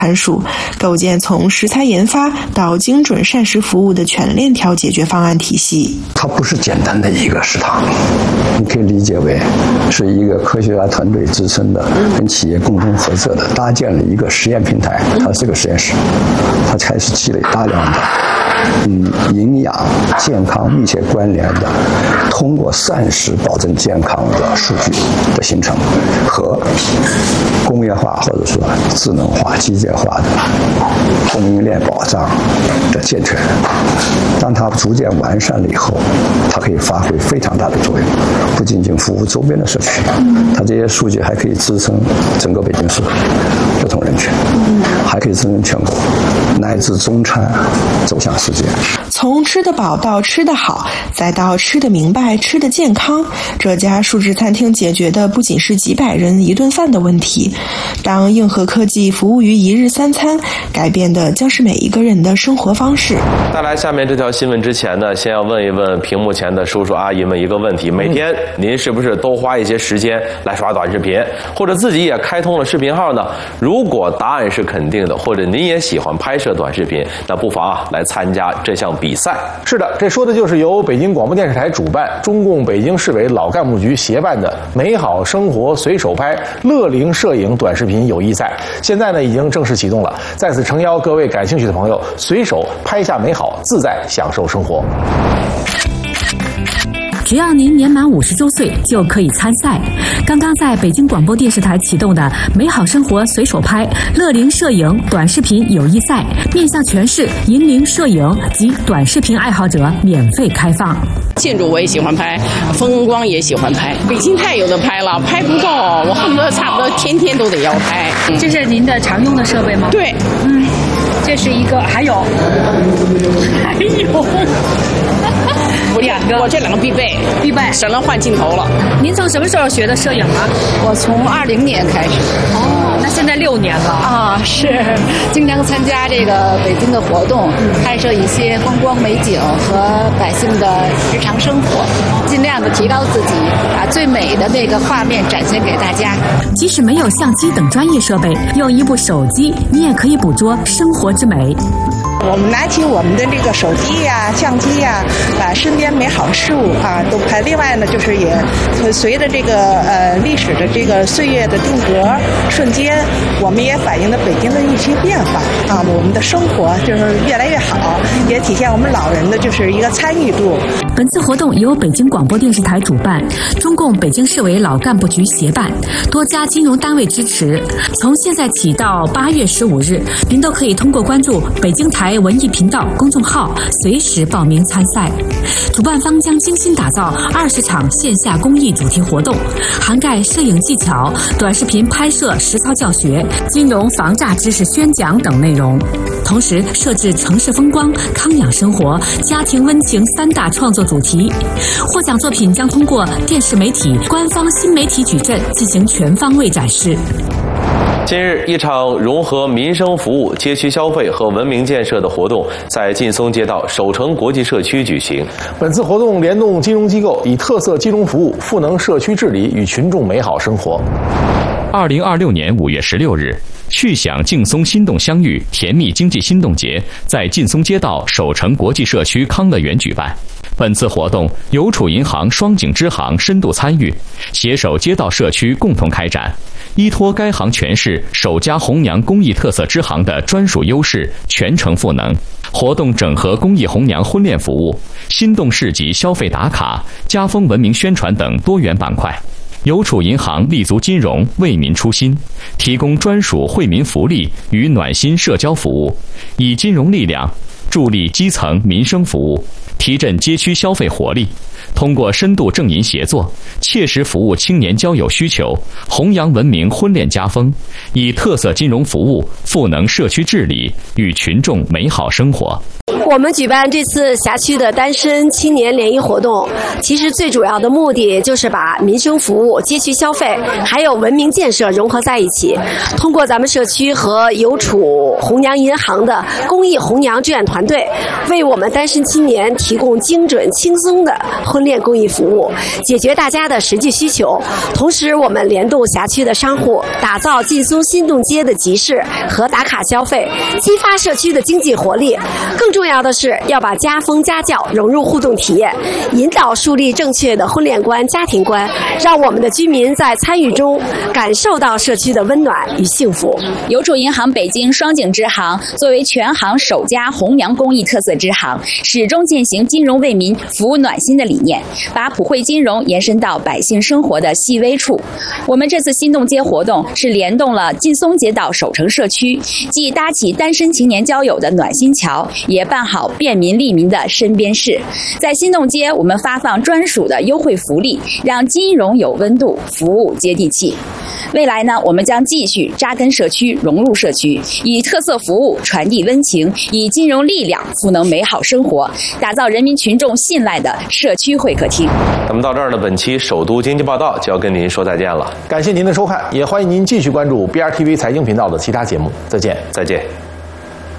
函数，构建从食材研发到精准膳食服务的全链条解决方案体系。 它不是简单的一个食堂，你可以理解为是一个科学家团队支撑的，跟企业共同合作的，搭建了一个实验平台。它是个实验室，它开始积累大量的与营养健康密切关联的，通过膳食保证健康的数据的形成和工业化或者说智能化机械化的供应链保障的健全。当它逐渐完善了以后，它可以发挥非常大的作用，不仅仅服务周边的社区，它这些数据还可以支撑整个北京市不同人群，还可以支撑全国乃至中餐走向世界。 从吃得饱到吃得好，再到吃得明白、吃得健康，这家数字餐厅解决的不仅是几百人一顿饭的问题。当硬核科技服务于一日三餐，改变的将是每一个人的生活方式。 带来下面这条新闻之前呢，先要问一问屏幕前的叔叔阿姨们一个问题：每天您是不是都花一些时间来刷短视频，或者自己也开通了视频号呢？如果答案是肯定的，或者您也喜欢拍摄短视频，那不妨来参加这项比赛。 是的，这说的就是由北京广播电视台主办，中共北京市委老干部局协办的美好生活随手拍乐龄摄影短视频友谊赛。现在呢已经正式启动了，在此诚邀各位感兴趣的朋友随手拍下美好，自在享受生活。 只要您年满50周岁就可以参赛。刚刚在北京广播电视台启动的美好生活随手拍乐龄摄影短视频友谊赛，面向全市银龄摄影及短视频爱好者免费开放。 建筑我也喜欢拍，风光也喜欢拍，北京太有的拍了，拍不够，我恨不得差不多天天都得要拍。 这是您的常用的设备吗？ 对， 这是一个，还有我这两个必备，省了换镜头了。 您从什么时候学的摄影啊？ 我从2020年开始。 哦，那现在6年了啊！是，经常参加这个北京的活动，拍摄一些风光美景和百姓的日常生活，尽量的提高自己，把最美的那个画面展现给大家。 即使没有相机等专业设备，用一部手机，你也可以捕捉生活之美。 我们拿起我们的这个手机呀、相机呀，把身边美好事物都拍。另外呢，就是也随着这个历史的这个岁月的定格瞬间，我们也反映了北京的一些变化啊。我们的生活就是越来越好，也体现我们老人的就是一个参与度。 本次活动由北京广播电视台主办，中共北京市委老干部局协办，多家金融单位支持。从现在起到8月15日，您都可以通过关注北京台文艺频道公众号随时报名参赛。主办方将精心打造20场线下公益主题活动，涵盖摄影技巧、短视频拍摄实操教学、金融防诈知识宣讲等内容。同时设置城市风光、康养生活、家庭温情3大创作主题。获奖作品将通过电视媒体、官方新媒体矩阵进行全方位展示。 近日，一场融合民生服务、街区消费和文明建设的活动在劲松街道首城国际社区举行。 本次活动联动金融机构，以特色金融服务赋能社区治理与群众美好生活。 2026年5月16日，续享劲松心动相遇甜蜜经济心动节在劲松街道首城国际社区康乐园举办。本次活动邮储银行双井支行深度参与，携手街道社区共同开展。依托该行全市首家弘扬公益特色支行的专属优势，全程赋能。活动整合公益弘扬婚恋服务、心动市集消费打卡、家风文明宣传等多元板块。邮储银行立足金融，为民出心，提供专属惠民福利与暖心社交服务，以金融力量助力基层民生服务，提振街区消费活力。通过深度政银协作，切实服务青年交友需求，弘扬文明婚恋家风，以特色金融服务赋能社区治理与群众美好生活。 我们举办这次辖区的单身青年联谊活动，其实最主要的目的就是把民生服务、街区消费还有文明建设融合在一起。通过咱们社区和邮储红娘银行的公益红娘志愿团队，为我们单身青年提供精准轻松的婚恋公益服务，解决大家的实际需求。同时，我们联动辖区的商户，打造劲松心动街的集市和打卡消费，激发社区的经济活力。更重要的是，要把家风家教融入互动体验，引导树立正确的婚恋观、家庭观，让我们的居民在参与中感受到社区的温暖与幸福。 邮储银行北京双井支行作为全行首家红娘公益特色支行，始终践行金融为民、服务暖心的理念，把普惠金融延伸到百姓生活的细微处。我们这次心动街活动是联动了劲松街道首城社区，既搭起单身青年交友的暖心桥，也办好便民利民的身边事。在心动街，我们发放专属的优惠福利，让金融有温度，服务接地气。未来呢，我们将继续扎根社区，融入社区，以特色服务传递温情，以金融力量赋能美好生活，打造人民群众信赖的社区会客厅。 那么到这儿呢，本期首都经济报道就要跟您说再见了。 感谢您的收看，也欢迎您继续关注 BRTV 财经频道的其他节目。再见， 再见。